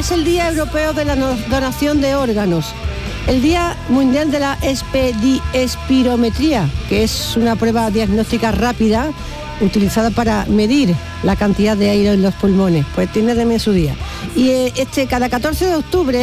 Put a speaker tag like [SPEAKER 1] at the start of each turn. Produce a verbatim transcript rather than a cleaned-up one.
[SPEAKER 1] es el Día Europeo de la Donación de Órganos, el Día Mundial de la Espedi- Espirometría, que es una prueba diagnóstica rápida utilizada para medir la cantidad de aire en los pulmones, pues tiene también su día. Y eh, este cada catorce de octubre